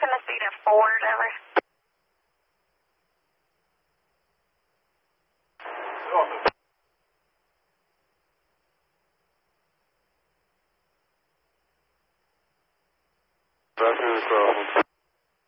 Tennessee to Ford, over. Back in the crossing.